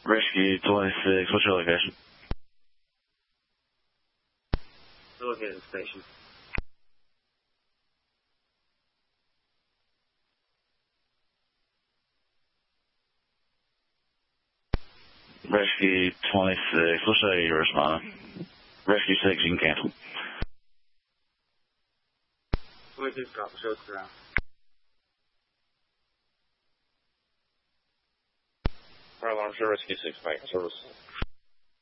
Rescue 26, what's your location? Located station. Rescue 26, we'll show you you're responding. Rescue 6, you can cancel. 22 stop, show us around. Fire alarm, show Rescue 6 back service.